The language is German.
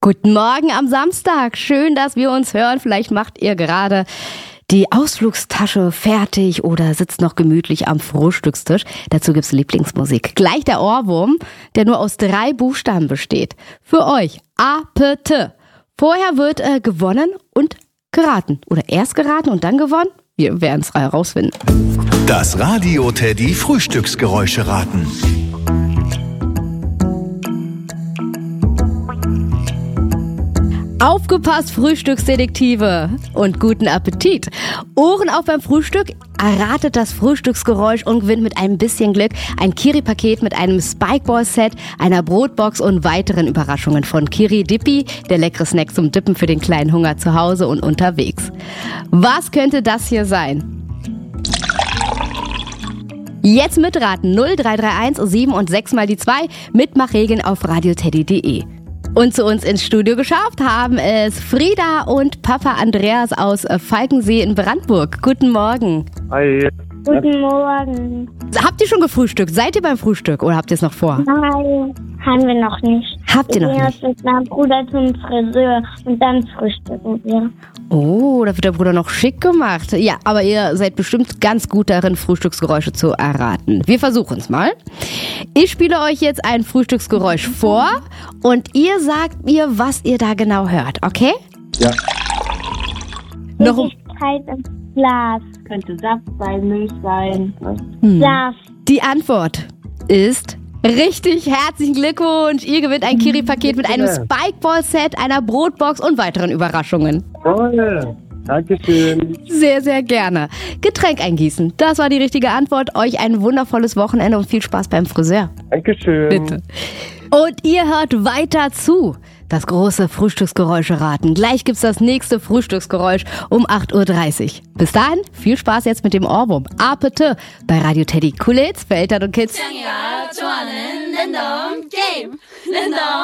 Guten Morgen am Samstag. Schön, dass wir uns hören. Vielleicht macht ihr gerade die Ausflugstasche fertig oder sitzt noch gemütlich am Frühstückstisch. Dazu gibt's Lieblingsmusik. Gleich der Ohrwurm, der nur aus 3 Buchstaben besteht. Für euch A-P-T. Vorher wird gewonnen und geraten. Oder erst geraten und dann gewonnen. Wir werden es herausfinden. Das Radio Teddy Frühstücksgeräusche raten. Aufgepasst, Frühstücksdetektive, und guten Appetit. Ohren auf beim Frühstück, erratet das Frühstücksgeräusch und gewinnt mit ein bisschen Glück ein Kiri-Paket mit einem Spikeball-Set, einer Brotbox und weiteren Überraschungen von Kiri Dippi, der leckere Snack zum Dippen für den kleinen Hunger zu Hause und unterwegs. Was könnte das hier sein? Jetzt mitraten 0331 7 und 6 mal die 2, Mitmachregeln auf radioteddy.de. Und zu uns ins Studio geschafft haben es Frieda und Papa Andreas aus Falkensee in Brandenburg. Guten Morgen. Hi. Guten Morgen. Habt ihr schon gefrühstückt? Seid ihr beim Frühstück oder habt ihr es noch vor? Nein, haben wir noch nicht. Habt ihr noch nicht? Ich gehe mit meinem Bruder zum Friseur und dann frühstücken wir. Oh, da wird der Bruder noch schick gemacht. Ja, aber ihr seid bestimmt ganz gut darin, Frühstücksgeräusche zu erraten. Wir versuchen es mal. Ich spiele euch jetzt ein Frühstücksgeräusch vor und ihr sagt mir, was ihr da genau hört, okay? Ja. Noch Flüssigkeit im Glas. Könnte Saft sein, Milch sein. Saft. Die Antwort ist richtig. Herzlichen Glückwunsch. Ihr gewinnt ein Kiri-Paket mit einem Spikeball-Set, einer Brotbox und weiteren Überraschungen. Toll. Dankeschön. Sehr, sehr gerne. Getränk eingießen. Das war die richtige Antwort. Euch ein wundervolles Wochenende und viel Spaß beim Friseur. Dankeschön. Bitte. Und ihr hört weiter zu. Das große Frühstücksgeräusche raten. Gleich gibt's das nächste Frühstücksgeräusch um 8.30 Uhr. Bis dahin, viel Spaß jetzt mit dem Ohrwurm. Apete bei Radio Teddy. Coole Hits für Eltern und Kids.